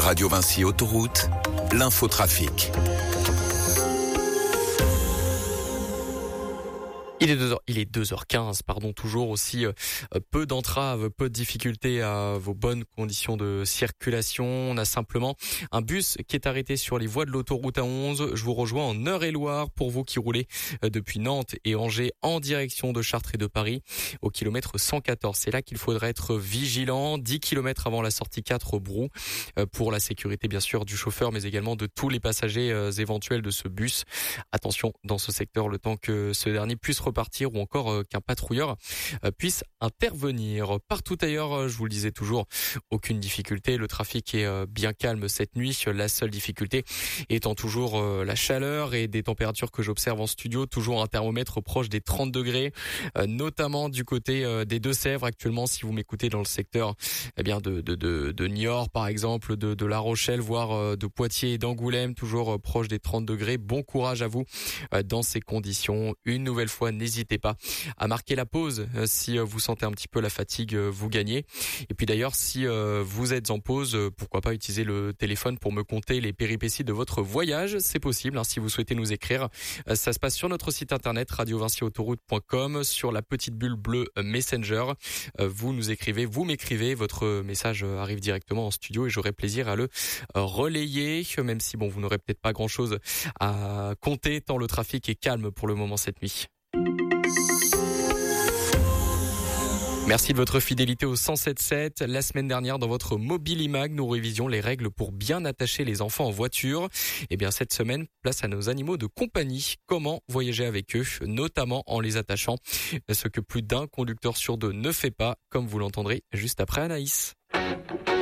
Radio Vinci Autoroute, l'infotrafic. Il est 2h15, toujours aussi peu d'entraves, peu de difficultés à vos bonnes conditions de circulation. On a simplement un bus qui est arrêté sur les voies de l'autoroute A11. Je vous rejoins en Eure-et-Loire pour vous qui roulez depuis Nantes et Angers en direction de Chartres et de Paris au kilomètre 114. C'est là qu'il faudrait être vigilant, 10 km avant la sortie 4 Brou pour la sécurité bien sûr du chauffeur mais également de tous les passagers éventuels de ce bus. Attention dans ce secteur le temps que ce dernier puisse repartir ou encore qu'un patrouilleur puisse intervenir. Partout ailleurs, je vous le disais toujours, aucune difficulté. Le trafic est bien calme cette nuit. La seule difficulté étant toujours la chaleur et des températures que j'observe en studio. Toujours un thermomètre proche des 30 degrés, notamment du côté des Deux-Sèvres. Actuellement, si vous m'écoutez dans le secteur de Niort par exemple, de La Rochelle, voire de Poitiers et d'Angoulême, toujours proche des 30 degrés. Bon courage à vous dans ces conditions. Une nouvelle fois, n'hésitez pas à marquer la pause si vous sentez un petit peu la fatigue, vous gagnez. Et puis d'ailleurs, si vous êtes en pause, pourquoi pas utiliser le téléphone pour me conter les péripéties de votre voyage. C'est possible si vous souhaitez nous écrire. Ça se passe sur notre site internet radiovinciautoroute.com, sur la petite bulle bleue Messenger. Vous nous écrivez, vous m'écrivez, votre message arrive directement en studio et j'aurai plaisir à le relayer, même si vous n'aurez peut-être pas grand-chose à compter tant le trafic est calme pour le moment cette nuit. Merci de votre fidélité au 107.7. La semaine dernière, dans votre Mobilimag, nous révisions les règles pour bien attacher les enfants en voiture. Cette semaine, place à nos animaux de compagnie. Comment voyager avec eux, notamment en les attachant. Ce que plus d'un conducteur sur deux ne fait pas, comme vous l'entendrez juste après Anaïs.